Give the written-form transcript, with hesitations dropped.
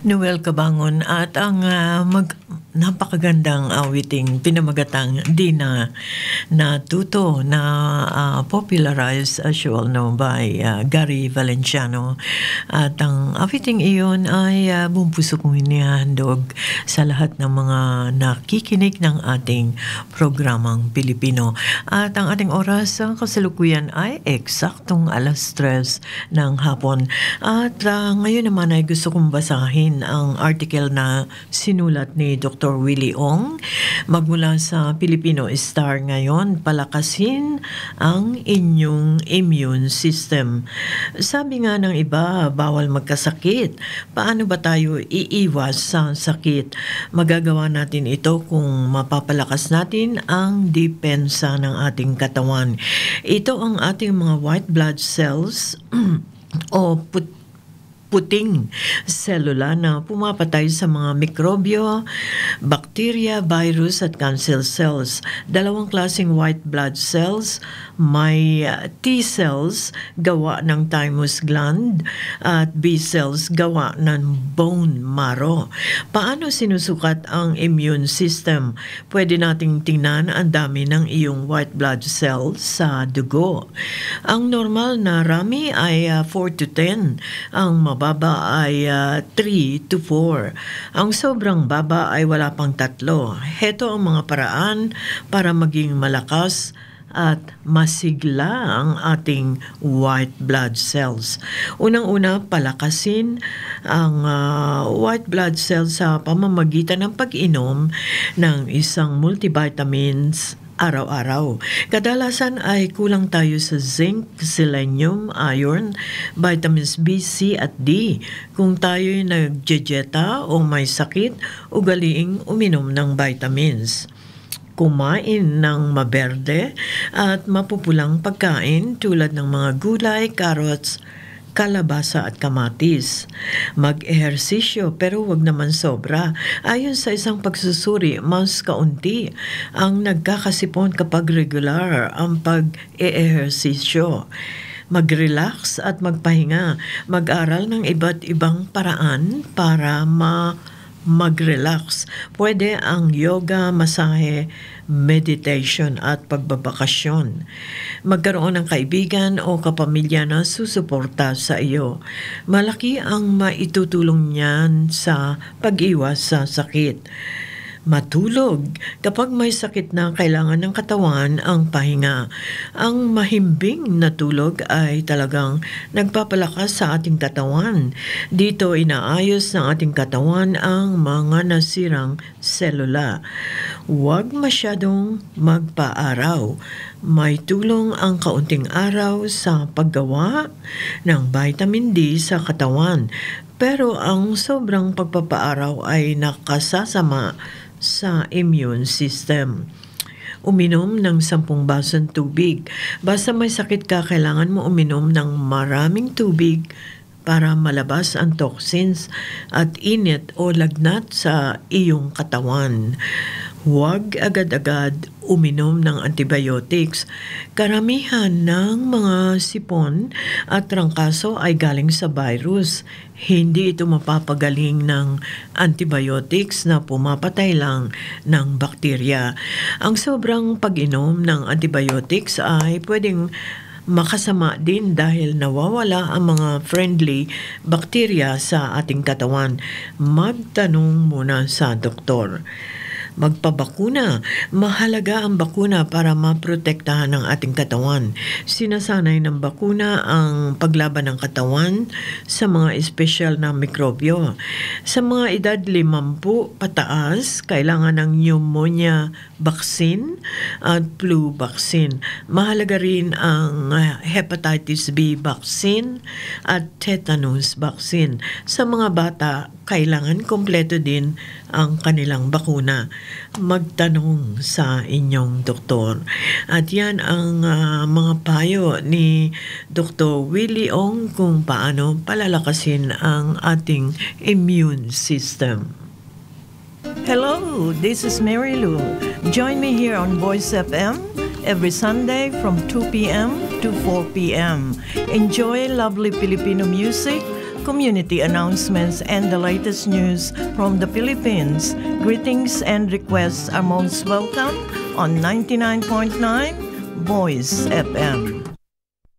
Noel Cabangon at ang napakagandang awiting pinamagatang di na natuto na popularized as you all know by Gary Valenciano at ang awiting iyon ay bumpuso kong inihandog sa lahat ng mga nakikinig ng ating programang Pilipino at ang ating oras sa kasalukuyan ay eksaktong 3:00 ng hapon at ngayon naman ay gusto kong basahin ang article na sinulat ni Dr. Willie Ong magmula sa Filipino Star ngayon, palakasin ang inyong immune system. Sabi nga ng iba, bawal magkasakit. Paano ba tayo iiwas sa sakit? Magagawa natin ito kung mapapalakas natin ang depensa ng ating katawan. Ito ang ating mga white blood cells o puting selula na pumapatay sa mga mikrobyo, bakterya, virus at cancer cells. Dalawang klaseng white blood cells, may T cells gawa ng thymus gland at B cells gawa ng bone marrow. Paano sinusukat ang immune system? Pwede nating tingnan ang dami ng iyong white blood cells sa dugo. Ang normal na rami ay 4 to 10. Ang mababa ay 3 to 4. Ang sobrang baba ay wala pang 3. Heto ang mga paraan para maging malakas at masigla ang ating white blood cells. Unang-una, palakasin ang white blood cells sa pamamagitan ng pag-inom ng isang multivitamins araw-araw. Kadalasan ay kulang tayo sa zinc, selenium, iron, vitamins B, C at D. Kung tayo'y nagdieta o may sakit, ugaliing uminom ng vitamins. Kumain ng maberde at mapupulang pagkain tulad ng mga gulay, carrots, kalabasa at kamatis. Mag-ehersisyo pero wag naman sobra. Ayon sa isang pagsusuri, mas kaunti ang nagkakasipon kapag regular ang pag-ehersisyo. Mag-relax at magpahinga. Mag-aral ng iba't ibang paraan para mag-relax. Pwede ang yoga, masahe, meditation at pagbabakasyon. Magkaroon ng kaibigan o kapamilya na susuporta sa iyo. Malaki ang maitutulong niyan sa pag-iwas sa sakit. Matulog. Kapag may sakit na kailangan ng katawan ang pahinga. Ang mahimbing na tulog ay talagang nagpapalakas sa ating katawan. Dito inaayos ng ating katawan ang mga nasirang selula. Huwag masyadong magpa-araw. May tulong ang kaunting araw sa paggawa ng vitamin D sa katawan. Pero ang sobrang pagpapaaraw ay nakasasama sa immune system. Uminom ng 10 basong tubig. Basta may sakit ka, kailangan mo uminom ng maraming tubig para malabas ang toxins at init o lagnat sa iyong katawan. Huwag agad-agad uminom ng antibiotics. Karamihan ng mga sipon at trangkaso ay galing sa virus. Hindi ito mapapagaling ng antibiotics na pumapatay lang ng bakterya. Ang sobrang pag-inom ng antibiotics ay pwedeng makasama din dahil nawawala ang mga friendly bakterya sa ating katawan. Magtanong muna sa doktor. Magpabakuna. Mahalaga ang bakuna para maprotektahan ang ating katawan. Sinasanay ng bakuna ang paglaban ng katawan sa mga espesyal na mikrobyo. Sa mga edad 50 pataas, kailangan ng pneumonia vaccine at flu vaccine. Mahalaga rin ang hepatitis B vaccine at tetanus vaccine. Sa mga bata, kailangan kompleto din ang kanilang bakuna. Magtanong sa inyong doktor. At yan ang mga payo ni Dr. Willie Ong kung paano palalakasin ang ating immune system. Hello, this is Mary Lou. Join me here on Voice FM every Sunday from 2 p.m. to 4 p.m. Enjoy lovely Filipino music, community announcements, and the latest news from the Philippines. Greetings and requests are most welcome on 99.9 Voice FM.